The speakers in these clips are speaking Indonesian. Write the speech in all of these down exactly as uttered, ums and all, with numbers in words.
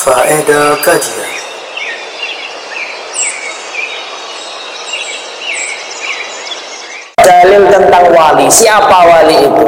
Faedah kajian. Dalil tentang wali. Siapa wali itu?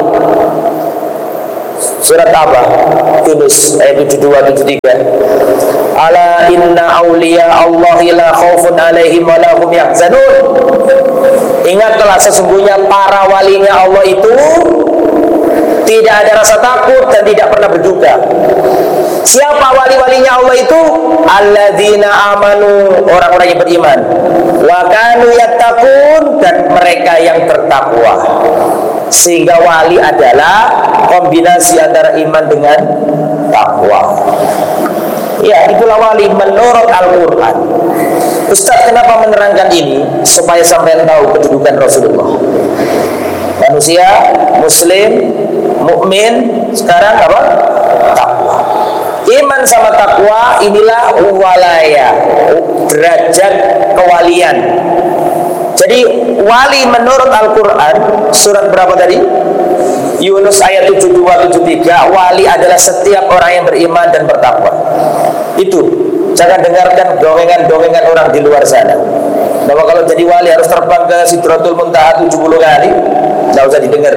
Surat apa? Yunus ayat tujuh puluh dua tujuh puluh tiga. Ala inna awliya Allahi la khaufun alaihim wa la hum yahzanun. Ingatlah, sesungguhnya para walinya Allah itu tidak ada rasa takut dan tidak pernah berduka. Siapa wali-walinya Allah itu? Alladzina amanu, orang-orang yang beriman. Wa kanu yattaqun, dan mereka yang bertakwa. Sehingga wali adalah kombinasi antara iman dengan takwa. Ya, itulah wali menurut Al-Quran. Ustaz kenapa menerangkan ini? Supaya sampai tahu kedudukan Rasulullah. Manusia, muslim, mukmin, sekarang apa? Takwa. Iman sama takwa inilah walaya, derajat kewalian. Jadi wali menurut Al-Quran, surat berapa tadi? Yunus ayat tujuh puluh dua tujuh puluh tiga. Wali adalah setiap orang yang beriman dan bertakwa. Itu, jangan dengarkan dongengan-dongengan orang di luar sana bahwa kalau jadi wali harus terbang ke Sidratul Muntaha tujuh puluh kali. Tidak usah didengar.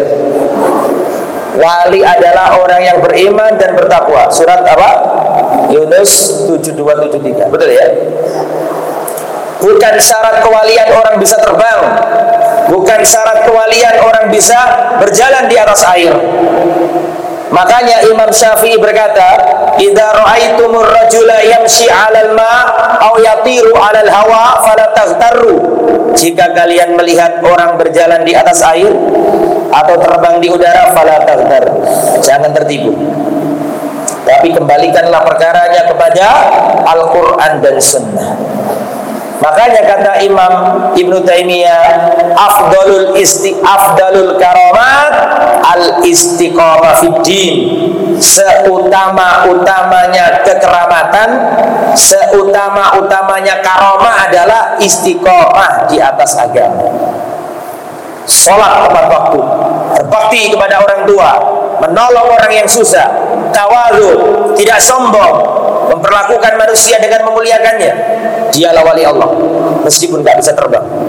Wali adalah orang yang beriman dan bertakwa. Surat apa? Yunus tujuh puluh dua tujuh puluh tiga. Betul ya? Bukan syarat kewalian orang bisa terbang. Bukan syarat kewalian orang bisa berjalan di atas air. Makanya Imam Syafi'i berkata, "Idza ra'aitumur rajula yamshi 'alal ma' aw yatiru 'alal hawa fala taghtarru." Jika kalian melihat orang berjalan di atas air atau terbang di udara, fala taghtar, jangan tertipu. Tapi kembalikanlah perkaranya kepada Al-Quran dan Sunnah. Makanya kata Imam Ibnu Taimiyah, afdalul isti afdalul karamat al istiqamah fid din. Seutama-utamanya kekeramatan, seutama-utamanya karamah adalah istiqamah di atas agama. Sholat tepat waktu, berbakti kepada orang tua, menolong orang yang susah, tawadhu, tidak sombong, memperlakukan manusia dengan memuliakannya. Dialah wali Allah, meskipun tidak bisa terbang.